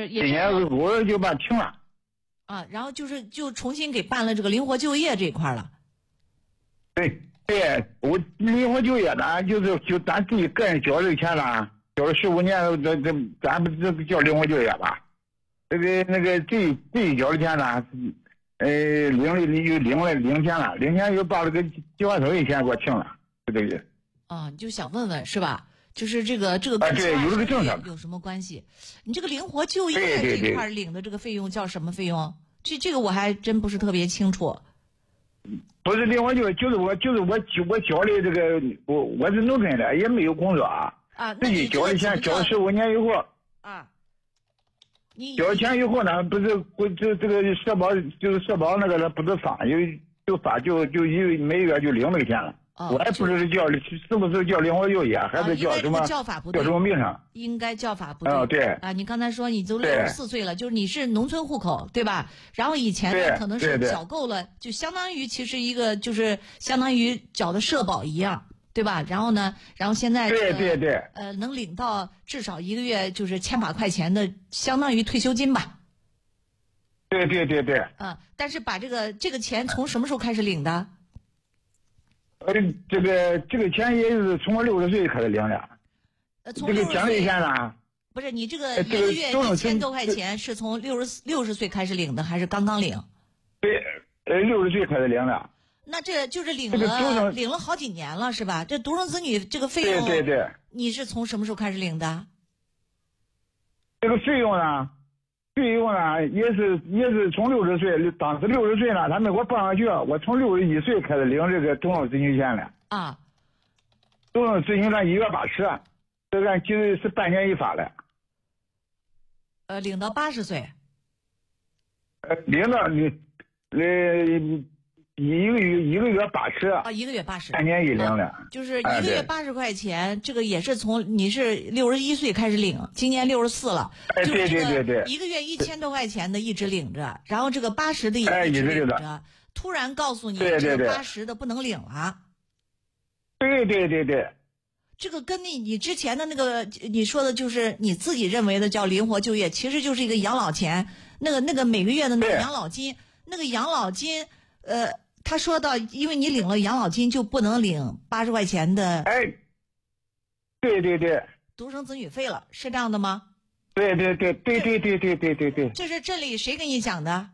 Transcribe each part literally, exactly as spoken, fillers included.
就是也今年我就把停了。 啊，然后就是就重新给办了这个灵活就业这一块了。 对对，我灵活就业呢，就是就咱自己个人交这个钱呢，交了十五年，这这咱不这个叫灵活就业吧？这个那个自己自己交的钱呢，呃，领了就领了领钱了，领钱又把这个计划生育钱给我停了，就这个意思。 啊，你就想问问是吧？就是这个这个跟计划生育有什么关系？你这个灵活就业这一块领的这个费用叫什么费用？这这个我还真不是特别清楚。 不是灵活就就是我就是我我交的这个我我是农村的，也没有工作啊， 啊， 自己交的钱交十五年以后啊，你交钱以后呢，不是不这这个社保就是社保那个不是发有就发就就一每月就领那个钱了。 哦、 我还不知道叫是不是叫灵活就业，还是叫什么、 啊、叫法不对， 叫什么名称？ 应该叫法不对。 哦，对啊，你刚才说你都六十四岁了，就是你是农村户口对吧？然后以前呢可能是缴够了，就相当于其实一个就是相当于缴的社保一样，对吧？然后呢，然后现在、这个、 对对对， 呃，能领到至少一个月就是千把块钱的，相当于退休金吧？ 对对对对。 嗯，但是把这个这个钱从什么时候开始领的？ 呃，这个这个钱也是从我六十岁开始领的。 呃，从这个奖励钱呢？ 不是你这个一个月一千多块钱是从六十六十岁开始领的，还是刚刚领？ 对，呃，六十岁开始领的。 那这就是领了领了好几年了，是吧？这独生子女这个费用， 对对对， 你是从什么时候开始领的？ 这个费用呢？费用呢，也是也是从六十岁，当时六十岁呢，他们给我报上去，我从六十一岁开始领这个独生子女钱了。 啊， 独生子女呢一月八十，这个其实是半年一发的。 呃，领到八十岁。 呃，领到你，呃，一个月一个月八十啊，一个月八十， 半年一领的、 啊，就是一个月八十块钱，这个也是从你是六十一岁开始领，今年六十四了， 哎，对对对对， 一个月一千多块钱的一直领着，然后这个八十的也一直领着，哎、突然告诉你这个八十的不能领了。 对对对对， 这个跟你你之前的那个你说的就是你自己认为的叫灵活就业，其实就是一个养老钱，那个那个每个月的那个养老金，那个养老金，呃。他说到，因为你领了养老金，就不能领八十块钱的。 哎，对对对， 独生子女费了，是这样的吗？ 对对对对对对对对对对。 这是这里谁给你讲的？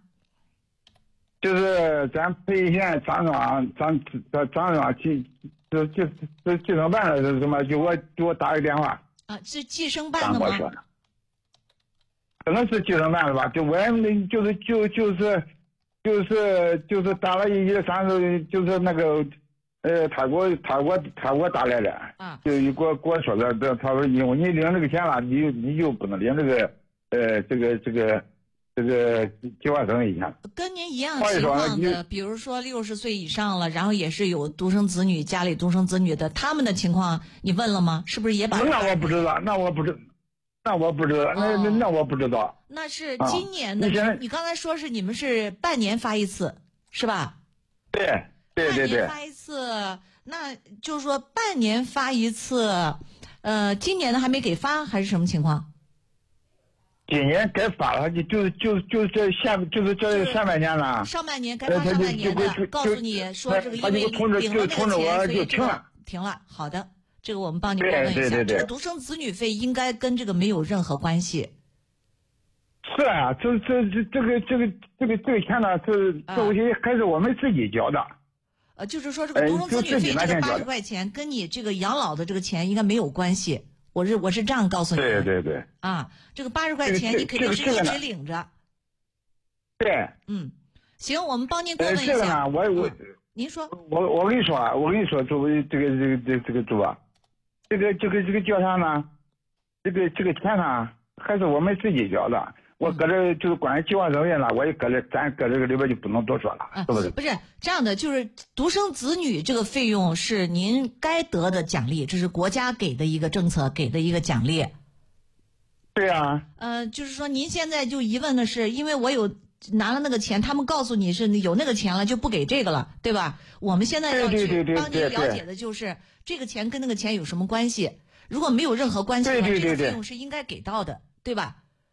就是咱沛县张庄张张张庄计就就就计生办的是什么？就我给我打个电话。 啊，是计生办的吗？ 可能是计生办的吧？就我就是就就是。就是就是打了一三十，就是那个，呃，他给我他给我他给我打来的， 啊， 就给我给我说的，这他说因为你领这个钱了，你你就不能领这个，呃，这个这个这个计划生育钱。 跟您一样情况的，比如说六十岁以上了，然后也是有独生子女，家里独生子女的，他们的情况你问了吗？是不是也把？ 那我不知道，那我不知。那我不知道，那那那我不知道。 那是今年的，啊、你, 你刚才说是你们是半年发一次，是吧？ 对对对对。 半年发一次，那就是说半年发一次，呃，今年的还没给发，还是什么情况？ 今年该发了，就就就就这下就是这上半年了。 上半年该发上半年的，告诉你说这个因为领了那个钱，所以这个停了。好的。这个我们帮你过问一下， 对对对对， 这个独生子女费应该跟这个没有任何关系。 是啊，这这这这个这个这个这个钱呢，是这些还是我们自己交的。 呃，就是说这个独生子女费这个八十块钱，跟你这个养老的这个钱应该没有关系。我是我是这样告诉你的。 对对对。 啊，这个八十块钱你肯定是一直领着。 对。 嗯，行，我们帮您过问一下。 这个呢，我我。 您说。 我我跟你说啊，我跟你说，作为这个这个这这个主啊。这个这个这个叫啥呢？这个这个钱呢，还是我们自己交的。我搁这就是关于计划生育了，我也搁这咱搁这个里边就不能多说了， 啊、 是不是？ 不是这样的，就是独生子女这个费用是您该得的奖励，这是国家给的一个政策，给的一个奖励。 对啊。 呃，就是说您现在就疑问的是，因为我有拿了那个钱，他们告诉你是有那个钱了，就不给这个了，对吧？我们现在要去帮您了解的就是这个钱跟那个钱有什么关系？如果没有任何关系的话，这个费用是应该给到的，对吧？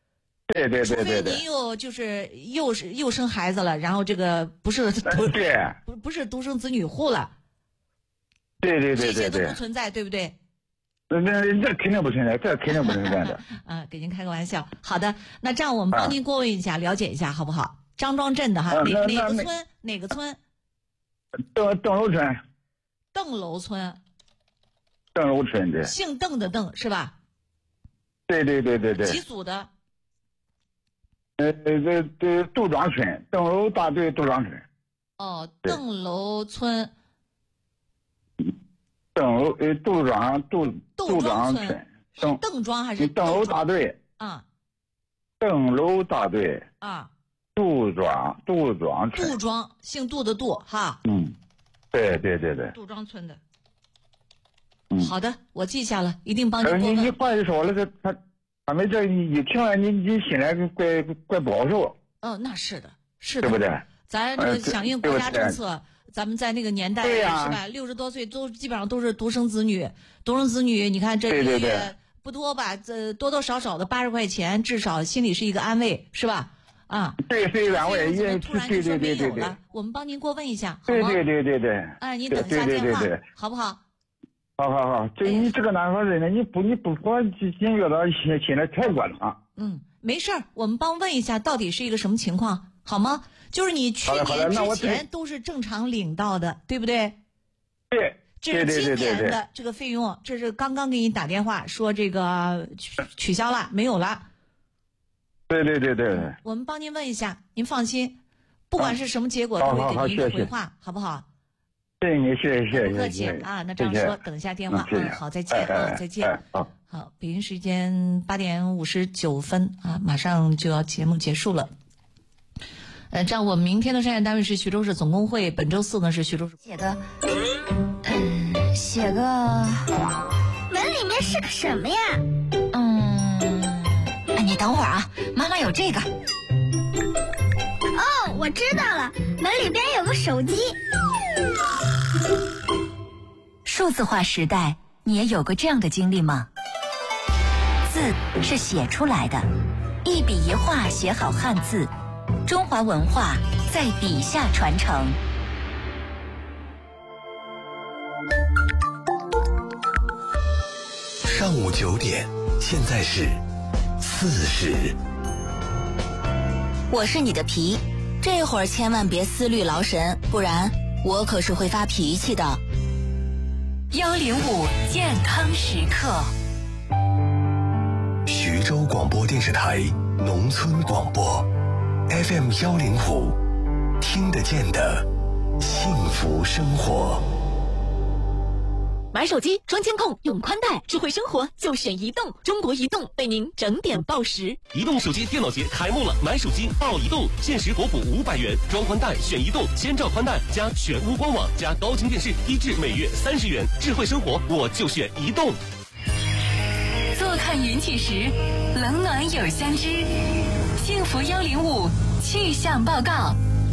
对对对对对。 除非您又就是又是又生孩子了，然后这个不是独对， 不不是独生子女户了。 对对对对对。 这些都不存在，对不对？ 那那这肯定不存在，这肯定不存在的。 啊，给您开个玩笑。好的，那这样我们帮您过问一下，啊、了解一下好不好？张庄镇的哈， 啊、 哪哪个村？哪个村？ 邓邓楼村。 邓楼村。 邓楼村对。 姓邓的邓是吧？ 对对对对对。 几组的？ 呃这这杜庄村，邓楼大队杜庄村。 哦，邓楼村。 邓楼呃杜庄杜杜庄村。邓邓庄还是邓楼大队？ 啊。 邓楼大队。 啊。 杜庄杜庄村。 杜庄，姓杜的杜哈。 嗯，对对对对。 杜庄村的。 嗯， 好的，我记下了，一定帮你过问。 你你话一说了，这他他们这一听了，你你心里怪怪不好受。 哦，那是的，是的， 对不对？ 咱这个响应国家政策，咱们在那个年代对呀， 是吧？六十多岁都基本上都是独生子女，独生子女，你看这一个月不多吧？这多多少少的八十块钱，至少心里是一个安慰，是吧？啊， 对，是一个安慰。也突然就说没有了，我们帮您过问一下，好吗？ 对对对对对。 哎，您等一下电话，好不好？ 好好好，这你这个南方人呢，你不你不说，心觉得心心里太过了啊。 嗯，没事儿，我们帮问一下，到底是一个什么情况，好吗？就是你去年之前都是正常领到的，对不对？ 对。 这是今年的这个费用，这是刚刚给你打电话说这个取取消了，没有了。 对对对对。 我们帮您问一下，您放心，不管是什么结果，都会给您一个回话，好不好？ 谢谢你，谢谢谢谢。 不客气啊，那这样说，等一下电话啊，好，再见啊，再见。 好， 好，北京时间八点五十九分啊，马上就要节目结束了。呃，这样我们明天的商业单位是徐州市总工会，本周四呢是徐州市。 写个，嗯，写个， 门里面是个什么呀？ 嗯，哎，你等会儿啊，妈妈有这个。 哦，我知道了，门里边有个手机。 数字化时代，你也有过这样的经历吗？字是写出来的，一笔一画写好汉字，中华文化在笔下传承。 上午九点，现在是四时。 我是你的皮，这会儿千万别思虑劳神，不然我可是会发脾气的。幺零五健康时刻， 徐州广播电视台农村广播 F M 幺零五，听得见的幸福生活。 买手机装监控用宽带，智慧生活就选移动。中国移动为您整点报时。 移动手机电脑节开幕了，买手机报移动，限时国补五百元，装宽带选移动，千兆宽带加全屋官网加高清电视，低至每月三十元。智慧生活我就选移动。 坐看云起时，冷暖有相知。幸福幺零五气象报告。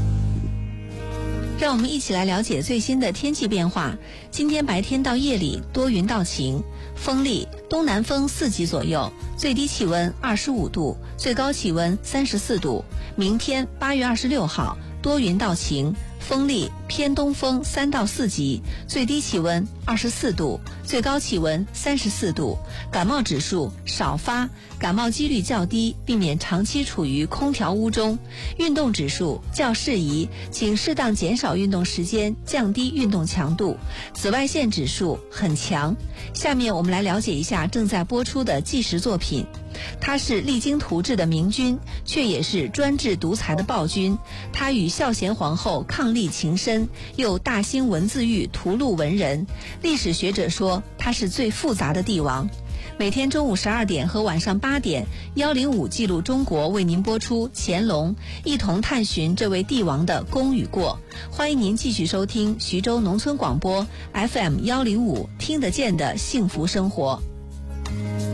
让我们一起来了解最新的天气变化。今天白天到夜里多云到晴，风力东南风四级左右，最低气温二十五度，最高气温三十四度。明天八月二十六号多云到晴，风力偏东风三到四级，最低气温二十四度，最高气温三十四度。感冒指数少发，感冒几率较低，避免长期处于空调屋中。运动指数较适宜，请适当减少运动时间，降低运动强度。紫外线指数很强。下面我们来了解一下正在播出的纪实作品。他是励精图治的明君，却也是专制独裁的暴君。他与孝贤皇后伉俪情深，又大兴文字狱屠戮文人。历史学者说他是最复杂的帝王。每天中午十二点和晚上八点，幺零五记录中国为您播出乾隆，一同探寻这位帝王的功与过。欢迎您继续收听徐州农村广播 F M 幺零五，听得见的幸福生活。